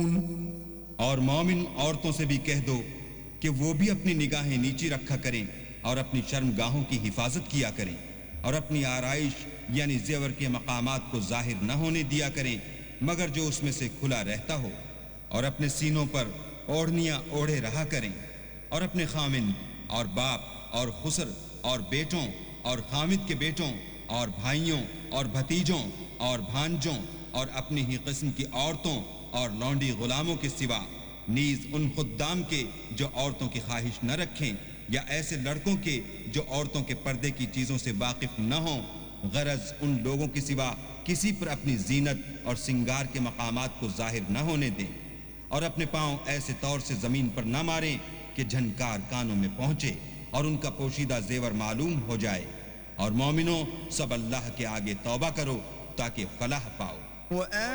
और मोमिन औरतों से भी कह दो कि वो भी अपनी निगाहें नीची रखा करें और अपनी शर्मगाहों की हिफाजत किया करें और अपनी आराइश यानी जेवर के मकामात को जाहिर न होने दिया करें मगर जो उसमें से खुला रहता हो, और अपने सीनों पर ओढ़नियां ओढ़े रहा करें और अपने खामिन और बाप और खुसर और बेटों और खामिद के बेटों और भाइयों और भतीजों और भांजों और अपनी ही किस्म की औरतों और लौंडी गुलामों के सिवा नीज उन खुद्दाम के जो औरतों की ख्वाहिश न रखें या ऐसे लड़कों के जो औरतों के पर्दे की चीजों से वाकिफ न हों, गरज उन लोगों के सिवा किसी पर अपनी जीनत और सिंगार के मकामात को जाहिर न होने दें और अपने पांव ऐसे तौर से जमीन पर न मारें कि झनकार कानों में पहुंचे और उनका पोशीदा जेवर मालूम हो जाए। और मोमिनों, सब अल्लाह के आगे तौबा करो ताकि फलाह पाओ।